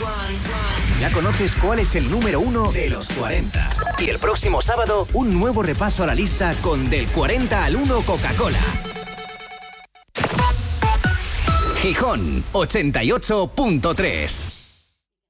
Ya conoces cuál es el número 1 de los 40. Y el próximo sábado, un nuevo repaso a la lista con Del 40 al 1 Coca-Cola. Gijón 88.3.